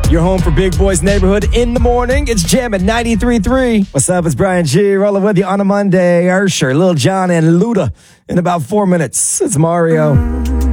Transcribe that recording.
Your home for Big Boys Neighborhood in the morning. It's Jam at 93.3. What's up? It's Brian G. Rolling with you on a Monday. Ursher, Lil Jon, and Luda in about 4 minutes. It's Mario.